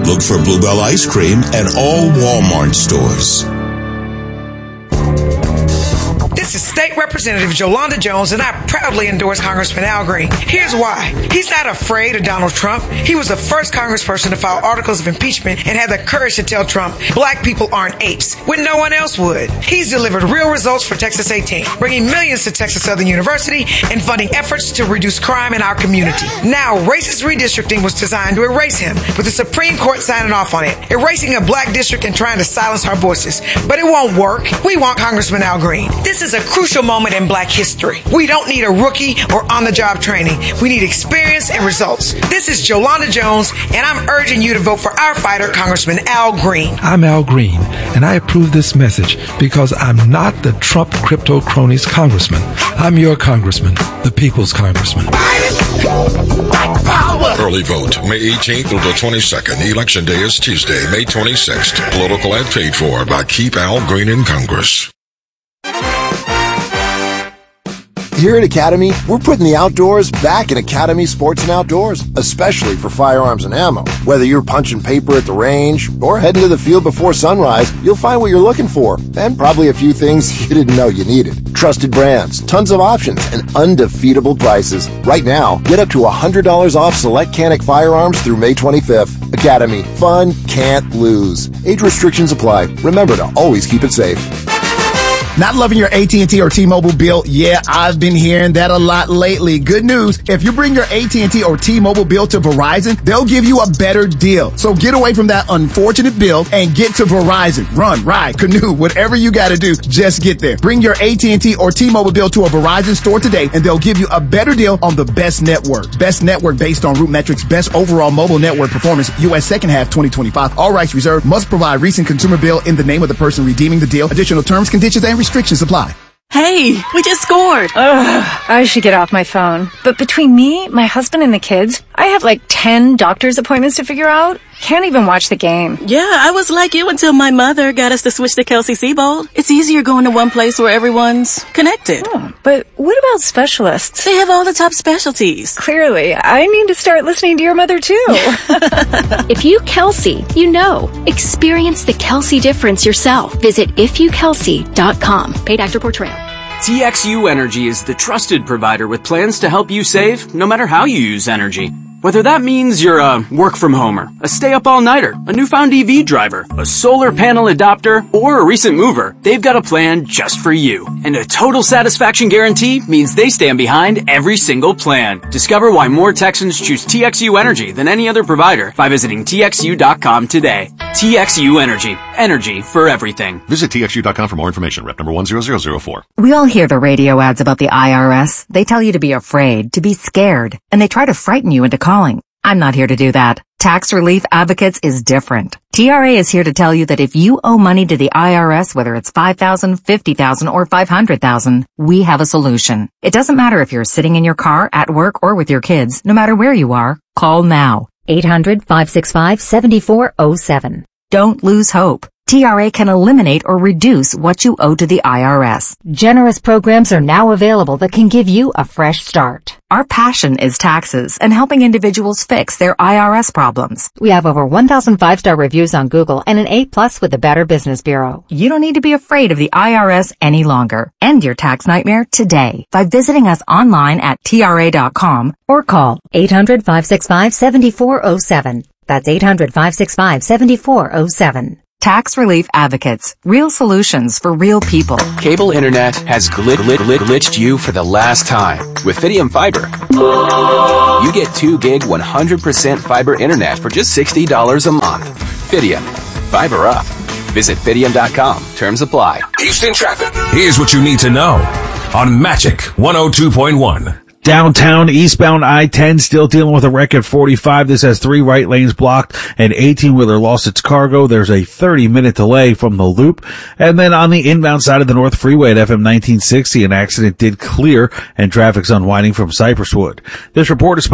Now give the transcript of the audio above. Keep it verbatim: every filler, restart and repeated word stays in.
Look for Bluebell Ice Cream at all Walmart stores. This is State Representative Jolanda Jones, and I proudly endorse Congressman Al Green. Here's why. He's not afraid of Donald Trump. He was the first congressperson to file articles of impeachment and had the courage to tell Trump black people aren't apes when no one else would. He's delivered real results for Texas eighteen, bringing millions to Texas Southern University and funding efforts to reduce crime in our community. Now, racist redistricting was designed to erase him, with the Supreme Court signing off on it, erasing a black district and trying to silence our voices. But it won't work. We want Congressman Al Green. This is a crucial moment in black history. We don't need a rookie or on-the-job training. We need experience and results. This is Jolanda Jones, and I'm urging you to vote for our fighter, Congressman Al Green. I'm Al Green, and I approve this message because I'm not the Trump crypto cronies congressman. I'm your congressman, the people's congressman. Early vote, May eighteenth through the twenty-second. Election day is Tuesday, May twenty-sixth. Political ad paid for by Keep Al Green in Congress. Here at Academy, we're putting the outdoors back in Academy Sports and Outdoors, especially for firearms and ammo. Whether you're punching paper at the range or heading to the field before sunrise, you'll find what you're looking for, and probably a few things you didn't know you needed. Trusted brands, tons of options, and undefeatable prices. Right now, get up to one hundred dollars off select Canic firearms through May twenty-fifth. Academy, fun can't lose. Age restrictions apply. Remember to always keep it safe. Not loving your A T and T or T-Mobile bill? Yeah, I've been hearing that a lot lately. Good news, if you bring your A T and T or T-Mobile bill to Verizon, they'll give you a better deal. So get away from that unfortunate bill and get to Verizon. Run, ride, canoe, whatever you gotta do, just get there. Bring your A T and T or T-Mobile bill to a Verizon store today and they'll give you a better deal on the best network. Best network based on Root Metrics, best overall mobile network performance, U S second half twenty twenty-five. All rights reserved. Must provide recent consumer bill in the name of the person redeeming the deal. Additional terms, conditions, and restrictions apply. Hey, we just scored. Ugh, I should get off my phone. But between me, my husband, and the kids, I have like ten doctor's appointments to figure out. Can't even watch the game. Yeah, I was like you until my mother got us to switch to Kelsey-Seybold. It's easier going to one place where everyone's connected. Oh, but what about specialists? They have all the top specialties. Clearly, I need to start listening to your mother too. If you Kelsey, you know. Experience the Kelsey difference yourself. Visit if you kelsey dot com. Paid actor portrayal. T X U Energy is the trusted provider with plans to help you save no matter how you use energy. Whether that means you're a work-from-homer, a stay-up-all-nighter, a newfound E V driver, a solar panel adopter, or a recent mover, they've got a plan just for you. And a total satisfaction guarantee means they stand behind every single plan. Discover why more Texans choose T X U Energy than any other provider by visiting T X U dot com today. T X U Energy. Energy for everything. Visit T X U dot com for more information. Rep number one zero zero zero four. We all hear the radio ads about the I R S. They tell you to be afraid, to be scared, and they try to frighten you into calling. I'm not here to do that. Tax Relief Advocates is different. T R A is here to tell you that if you owe money to the I R S, whether it's five thousand dollars, fifty thousand dollars, or five hundred thousand dollars, we have a solution. It doesn't matter if you're sitting in your car, at work, or with your kids. No matter where you are, call now. eight hundred, five six five, seven four zero seven. Don't lose hope. T R A can eliminate or reduce what you owe to the I R S. Generous programs are now available that can give you a fresh start. Our passion is taxes and helping individuals fix their I R S problems. We have over one thousand five-star reviews on Google and an A plus with the Better Business Bureau. You don't need to be afraid of the I R S any longer. End your tax nightmare today by visiting us online at T R A dot com or call eight hundred, five six five, seven four zero seven. That's eight hundred, five six five, seven four zero seven. Tax Relief Advocates. Real solutions for real people. Cable internet has glit, glit, glit, glitched you for the last time. With Fidium Fiber, you get two gig, one hundred percent fiber internet for just sixty dollars a month. Fidium. Fiber up. Visit Fidium dot com. Terms apply. Houston traffic. Here's what you need to know on Magic one oh two point one. Downtown, eastbound I ten, still dealing with a wreck at forty-five. This has three right lanes blocked. An eighteen-wheeler lost its cargo. There's a thirty-minute delay from the loop. And then on the inbound side of the North Freeway at F M nineteen sixty, an accident did clear, and traffic's unwinding from Cypresswood. This report is